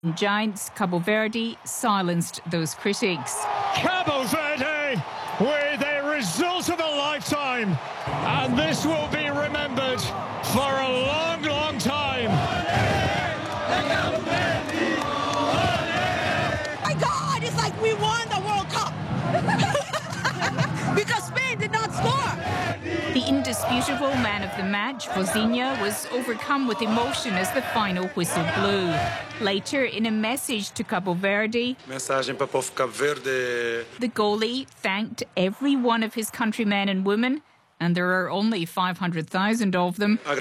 Giants Cabo Verde silenced those critics. Cabo Verde with a result of a lifetime, and this will be remembered for a long, long time. My God, it's like we won the World Cup because Spain did not score. The indisputable man of the match, Vozinha, was overcome with emotion as the final whistle blew. Later, in a message to Cabo Verde, the goalie thanked every one of his countrymen and women, and there are only 500,000 of them, for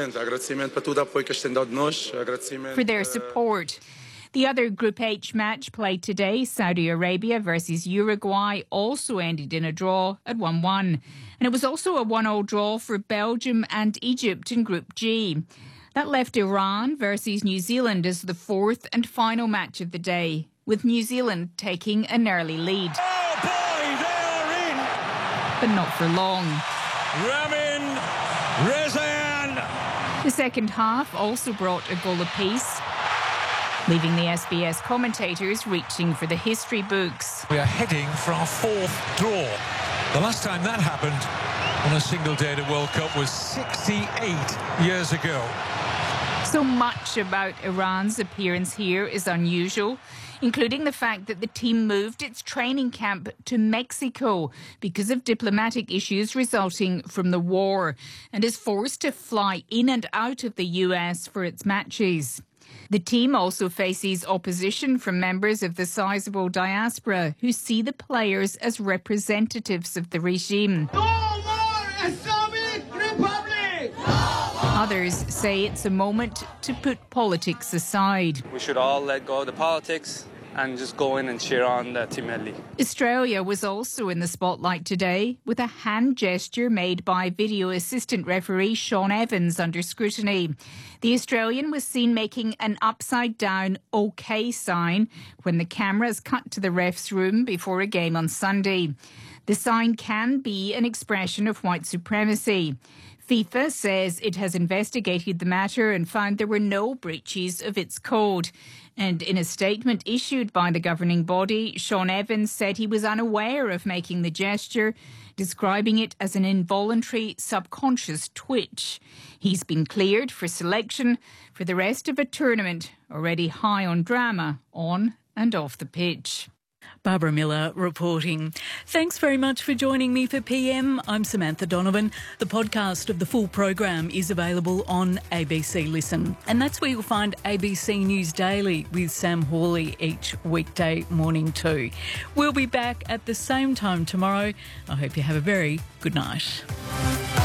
their support. The other Group H match played today, Saudi Arabia versus Uruguay, also ended in a draw at 1-1. And it was also a 1-0 draw for Belgium and Egypt in Group G. That left Iran versus New Zealand as the fourth and final match of the day, with New Zealand taking an early lead. Oh boy, they are in! But not for long. Ramin Rezaian! The second half also brought a goal apiece, leaving the SBS commentators reaching for the history books. We are heading for our fourth draw. The last time that happened on a single day at a World Cup was 68 years ago. So much about Iran's appearance here is unusual, including the fact that the team moved its training camp to Mexico because of diplomatic issues resulting from the war, and is forced to fly in and out of the US for its matches. The team also faces opposition from members of the sizable diaspora who see the players as representatives of the regime. No more Islamic Republic! Others say it's a moment to put politics aside. We should all let go of the politics and just go in and cheer on the Team Melli. Australia was also in the spotlight today with a hand gesture made by video assistant referee Sean Evans under scrutiny. The Australian was seen making an upside-down OK sign when the cameras cut to the ref's room before a game on Sunday. The sign can be an expression of white supremacy. FIFA says it has investigated the matter and found there were no breaches of its code. And in a statement issued by the governing body, Sean Evans said he was unaware of making the gesture, describing it as an involuntary subconscious twitch. He's been cleared for selection for the rest of a tournament already high on drama on and off the pitch. Barbara Miller reporting. Thanks very much for joining me for PM. I'm Samantha Donovan. The podcast of the full program is available on ABC Listen. And that's where you'll find ABC News Daily with Sam Hawley each weekday morning too. We'll be back at the same time tomorrow. I hope you have a very good night.